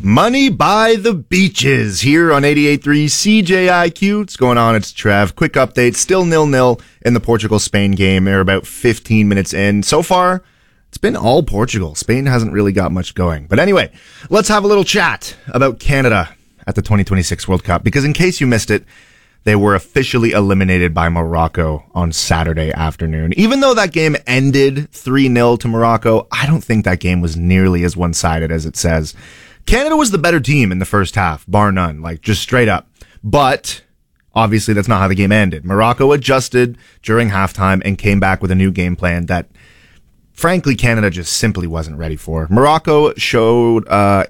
Money by the Beaches here on 88.3 CJIQ. What's going on? It's Trev. Quick update. Still 0-0 in the Portugal-Spain game. They're about 15 minutes in. So far, it's been all Portugal. Spain hasn't really got much going. But anyway, let's have a little chat about Canada at the 2026 World Cup. Because in case you missed it, they were officially eliminated by Morocco on Saturday afternoon. Even though that game ended 3-0 to Morocco, I don't think that game was nearly as one-sided as it says. Canada was the better team in the first half, bar none, like just straight up. But obviously that's not how the game ended. Morocco adjusted during halftime and came back with a new game plan that, frankly, Canada just simply wasn't ready for. Morocco showed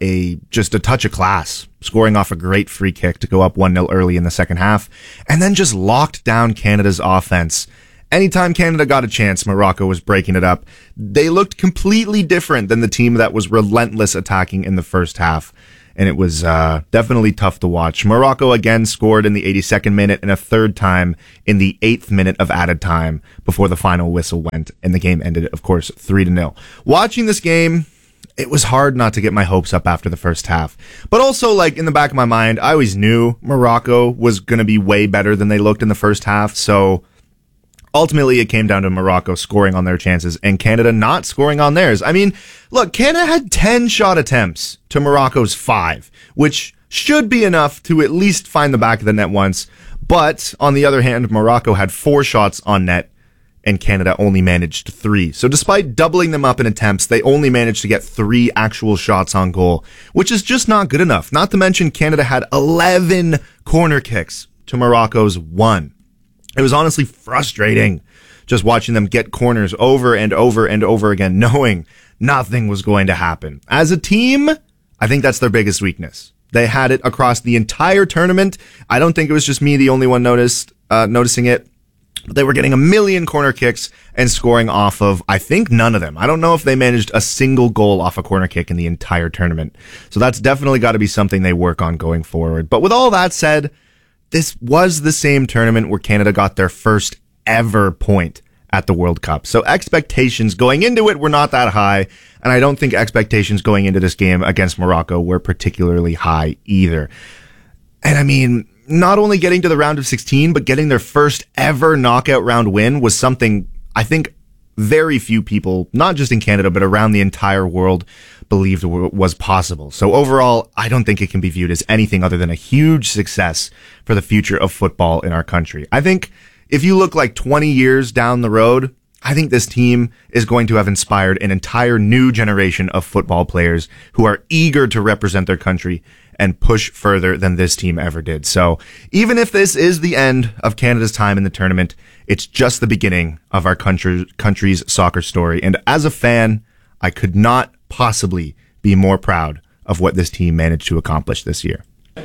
just a touch of class, scoring off a great free kick to go up 1-0 early in the second half, and then just locked down Canada's offense. Anytime Canada got a chance, Morocco was breaking it up. They looked completely different than the team that was relentless attacking in the first half, and it was definitely tough to watch. Morocco again scored in the 82nd minute and a third time in the 8th minute of added time before the final whistle went, and the game ended, of course, 3-0. Watching this game, it was hard not to get my hopes up after the first half. But also, like, in the back of my mind, I always knew Morocco was going to be way better than they looked in the first half, so ultimately, it came down to Morocco scoring on their chances and Canada not scoring on theirs. I mean, look, Canada had 10 shot attempts to Morocco's 5, which should be enough to at least find the back of the net once. But on the other hand, Morocco had 4 shots on net and Canada only managed 3. So despite doubling them up in attempts, they only managed to get 3 actual shots on goal, which is just not good enough. Not to mention Canada had 11 corner kicks to Morocco's 1. It was honestly frustrating just watching them get corners over and over and over again, knowing nothing was going to happen. As a team, I think that's their biggest weakness. They had it across the entire tournament. I don't think it was just me, the only one noticing it. They were getting a million corner kicks and scoring off of, I think, none of them. I don't know if they managed a single goal off a corner kick in the entire tournament. So that's definitely got to be something they work on going forward. But with all that said, this was the same tournament where Canada got their first ever point at the World Cup. So expectations going into it were not that high, and I don't think expectations going into this game against Morocco were particularly high either. And I mean, not only getting to the round of 16, but getting their first ever knockout round win was something I think very few people, not just in Canada, but around the entire world, believed was possible. So overall, I don't think it can be viewed as anything other than a huge success for the future of football in our country. I think if you look like 20 years down the road, I think this team is going to have inspired an entire new generation of football players who are eager to represent their country and push further than this team ever did. So even if this is the end of Canada's time in the tournament, it's just the beginning of our country's soccer story. And as a fan, I could not possibly be more proud of what this team managed to accomplish this year.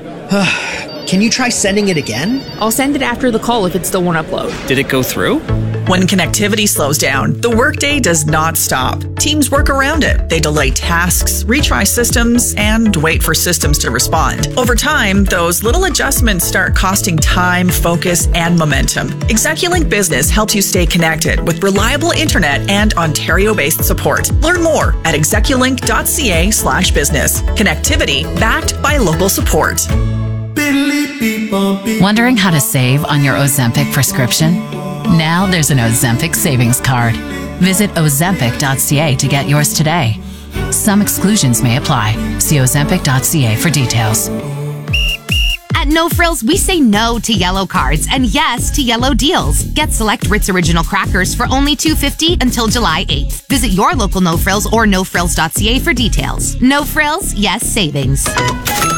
Can you try sending it again? I'll send it after the call if it still won't upload. Did it go through? When connectivity slows down, the workday does not stop. Teams work around it. They delay tasks, retry systems, and wait for systems to respond. Over time, those little adjustments start costing time, focus, and momentum. Execulink Business helps you stay connected with reliable internet and Ontario-based support. Learn more at execulink.ca/business. Connectivity backed by local support. Wondering how to save on your Ozempic prescription? Now there's an Ozempic savings card. Visit ozempic.ca to get yours today. Some exclusions may apply. See ozempic.ca for details. At No Frills, we say no to yellow cards and yes to yellow deals. Get select Ritz Original crackers for only $2.50 until July 8th. Visit your local No Frills or nofrills.ca for details. No Frills, yes savings.